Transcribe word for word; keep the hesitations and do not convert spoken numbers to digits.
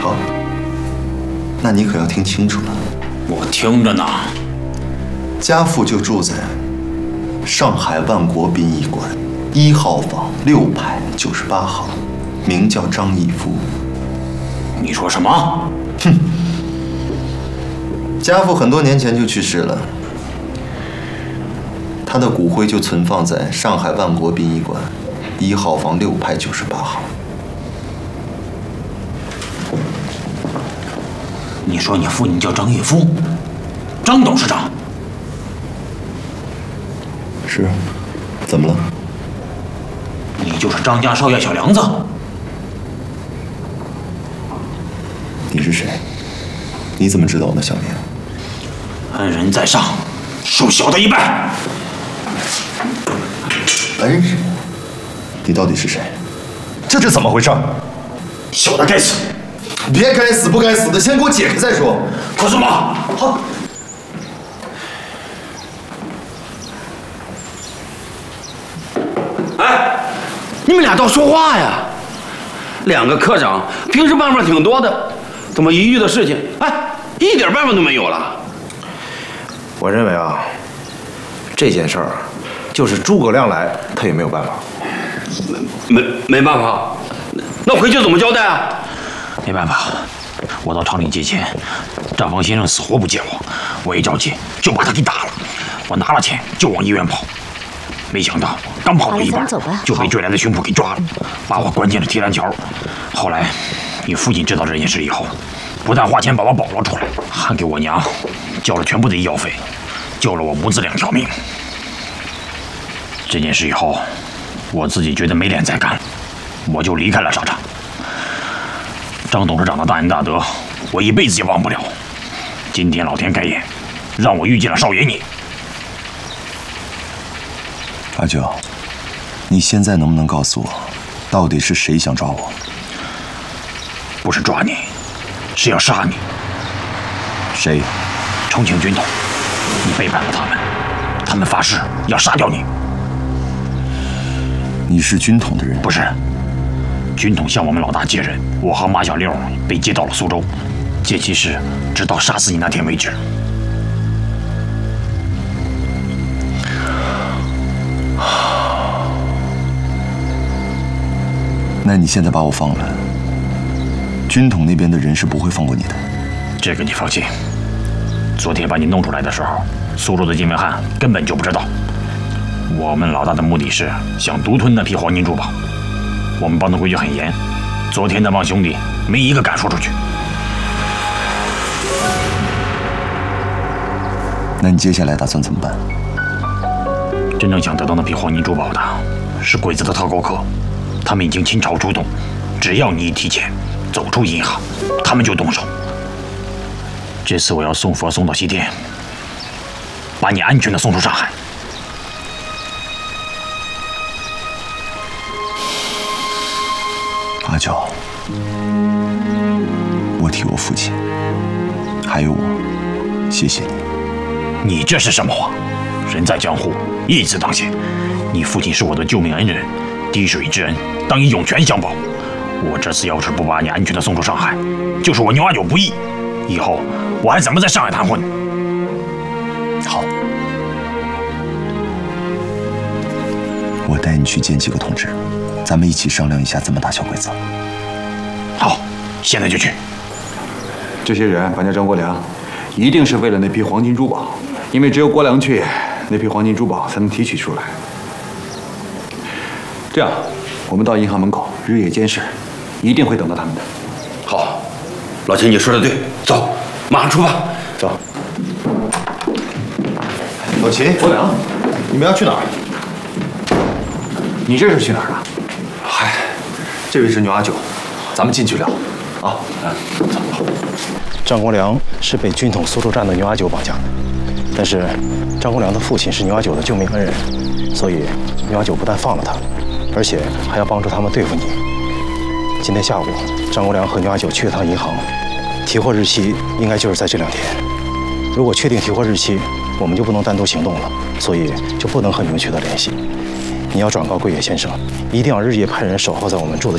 条，那你可要听清楚了。 我听着呢。 家父就住在上海万国殡仪馆一号房六排九十八号，名叫张义夫。 你说什么？ 哼！家父很多年前就去世了，他的骨灰就存放在上海万国殡仪馆一号房六排九十八号。 你说你父亲叫张义夫，张董事长？ 是，怎么了？ 你就是张家少爷小梁子？ 你是谁？你怎么知道我的小名？ 恩人在上，恕小的一拜。 恩人？你到底是谁？这是怎么回事？ 小的该死！ 别该死不该死的，先给我解开再说。 快说吧。好。 哎，你们俩倒说话呀！两个科长平时办法挺多的，怎么一遇到事情，哎，一点办法都没有了？ 我认为啊，这件事儿就是诸葛亮来，他也没有办法。 没没没办法，那回去怎么交代啊？ 没办法，我到厂里借钱，张峰先生死活不借我，我一着急就把他给打了。我拿了钱就往医院跑，没想到刚跑到一半就被追来的凶徒给抓了，把我关进了提篮桥。后来你父亲知道这件事以后，不但花钱把我保了出来，还给我娘交了全部的医药费，救了我母子两条命。这件事以后，我自己觉得没脸再干了，我就离开了商场。张董事长的大恩大德，我一辈子也忘不了。今天老天开眼，让我遇见了少爷你。 阿九，你现在能不能告诉我，到底是谁想抓我？ 不是抓你，是要杀你。 谁？ 重庆军统，你背叛了他们，他们发誓要杀掉你。 你是军统的人？ 不是，军统向我们老大借人，我和马小六被接到了苏州，借期是直到杀死你那天为止。 那你现在把我放了，军统那边的人是不会放过你的。 这个你放心，昨天把你弄出来的时候，苏州的金文翰根本就不知道。我们老大的目的是想独吞那批黄金珠宝，我们帮的规矩很严，昨天那帮兄弟没一个敢说出去。 那你接下来打算怎么办？ 真正想得到那批黄金珠宝的是鬼子的特高课，他们已经倾巢出动，只要你一提前走出银行，他们就动手。这次我要送佛送到西天，把你安全的送出上海。 阿九，我替我父亲，还有我，谢谢你。你这是什么话？人在江湖，义字当先。你父亲是我的救命恩人，滴水之恩当以涌泉相报。我这次要是不把你安全的送出上海，就是我牛阿九不义。以后我还怎么在上海谈婚？ 好，我带你去见几个同志，咱们一起商量一下怎么打消鬼子。 好，现在就去。 这些人绑架张国良，一定是为了那批黄金珠宝，因为只有国良去，那批黄金珠宝才能提取出来。这样，我们到银行门口日夜监视，一定会等到他们的。 好，老钱，你说的对，走，马上出发。 走。 老秦、国良，你们要去哪儿？ 你这是去哪儿啊？ 嗨，这位是牛阿九，咱们进去聊。啊， 走。 张国良是被军统苏州站的牛阿九绑架的，但是张国良的父亲是牛阿九的救命恩人，所以牛阿九不但放了他，而且还要帮助他们对付你。今天下午，张国良和牛阿九去了趟银行，提货日期应该就是在这两天。如果确定提货日期，我们就不能单独行动了，所以就不能和你们取得联系。你要转告桂野先生，一定要日夜派人守候在我们住的